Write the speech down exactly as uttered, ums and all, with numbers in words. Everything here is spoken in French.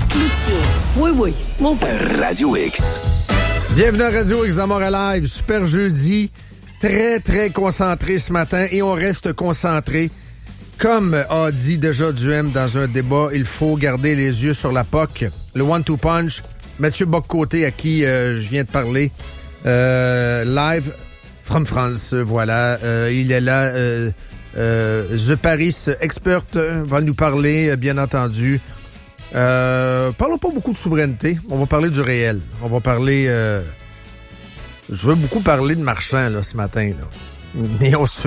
Cloutier. Oui, oui, mon père. Radio X. Bienvenue à Radio X dans Montréal Live. Super jeudi. Très, très concentré ce matin et on reste concentré. Comme a dit déjà Duhem dans un débat, il faut garder les yeux sur la P O C. Le one-two punch. Mathieu Bock-Côté, à qui euh, je viens de parler, euh, live from France. Voilà. Euh, il est là. Euh, euh, The Paris Expert va nous parler, bien entendu. Euh, parlons pas beaucoup de souveraineté. On va parler du réel. On va parler... Euh, je veux beaucoup parler de Marchand là, ce matin. Là. Mais on se